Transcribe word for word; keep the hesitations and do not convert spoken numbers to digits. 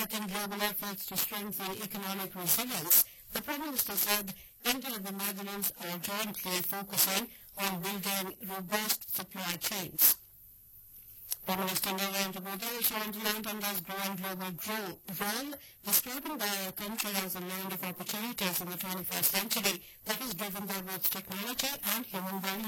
in global efforts to strengthen economic resilience, the Prime Minister said India and the Netherlands are jointly focusing on building robust supply chains. Prime Minister Narendra Modi shined light on this growing global grow- role, describing the country as a land of opportunities in the twenty-first century that is driven by both technology and human value.